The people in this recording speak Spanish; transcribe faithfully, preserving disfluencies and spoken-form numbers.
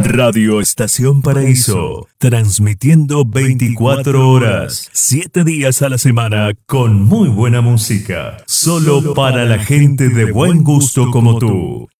Radio Estación Paraíso, transmitiendo veinticuatro horas, siete días a la semana, con muy buena música, solo para la gente de buen gusto como tú.